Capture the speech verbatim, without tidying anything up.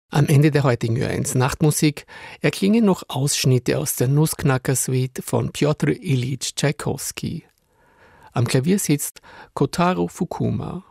Am Ende der heutigen Ö eins Nachtmusik erklingen noch Ausschnitte aus der Nussknacker-Suite von Pjotr Iljitsch Tschaikowski. Am Klavier sitzt Kotaro Fukuma.